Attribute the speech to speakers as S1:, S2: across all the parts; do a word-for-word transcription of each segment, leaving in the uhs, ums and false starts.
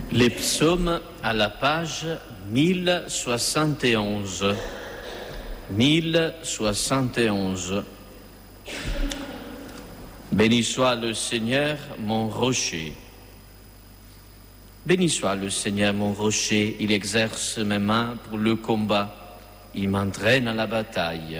S1: Les psaumes à la page mille soixante et onze. mille soixante et onze. Béni soit le Seigneur, mon rocher. Béni soit le Seigneur, mon rocher, il exerce mes mains pour le combat, il m'entraîne à la bataille.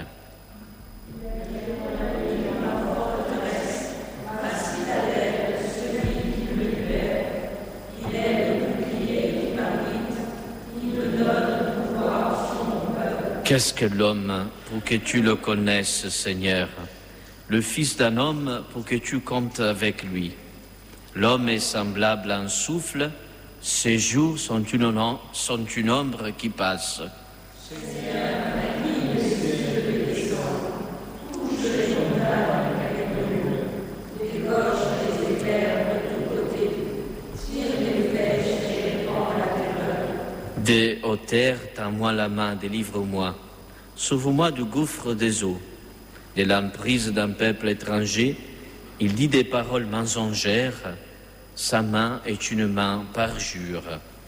S1: Qu'est-ce que l'homme pour que tu le connaisses, Seigneur? Le fils d'un homme pour que tu comptes avec lui. L'homme est semblable à un souffle, ses jours sont une, sont une ombre qui passe. Seigneur, des hauteurs, tends-moi la main, délivre-moi. Sauve-moi du gouffre des eaux, de l'emprise d'un peuple étranger. Il dit des paroles mensongères, sa main est une main parjure.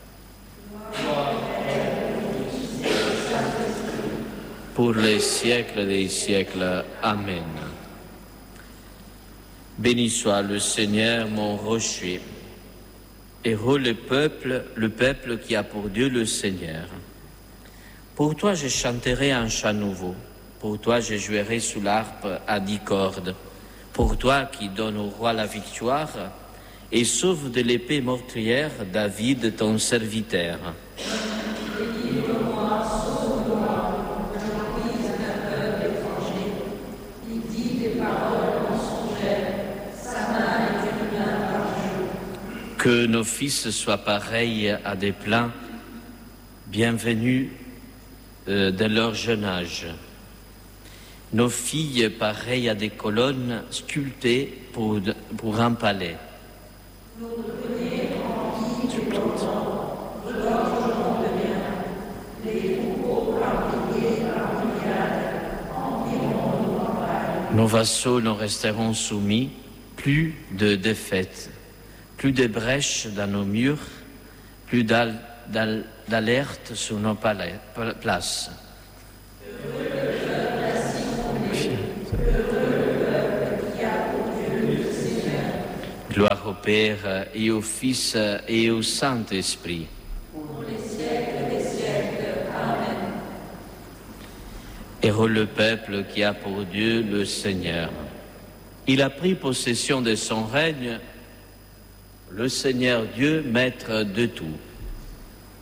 S1: Pour les siècles des siècles. Amen. Béni soit le Seigneur, mon rocher. Heureux le peuple, le peuple qui a pour Dieu le Seigneur. Pour toi je chanterai un chant nouveau, pour toi je jouerai sous l'harpe à dix cordes, pour toi qui donnes au roi la victoire et sauve de l'épée meurtrière David ton serviteur. Que nos fils soient pareils à des plants, bienvenus euh, de leur jeune âge. Nos filles pareilles à des colonnes sculptées pour, pour un palais. Nos vassaux ne resteront soumis, plus de défaites. Plus de brèches dans nos murs, plus d'alerte sur nos palais, places. Gloire au Père et au Fils et au Saint-Esprit. Pour les siècles des siècles. Amen. Heureux le peuple qui a pour Dieu le Seigneur. Il a pris possession de son règne. Le Seigneur Dieu, maître de tout.